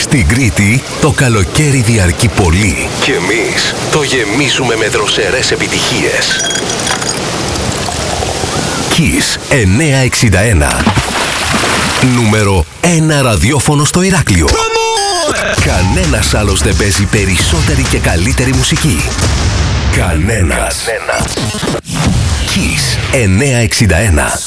Στην Κρήτη το καλοκαίρι διαρκεί πολύ και εμείς το γεμίζουμε με δροσερές επιτυχίες. Kiss 961. Νούμερο 1 ραδιόφωνο στο Ηράκλειο. Κανένας άλλος δεν παίζει περισσότερη και καλύτερη μουσική. Κανένας. Kiss 961.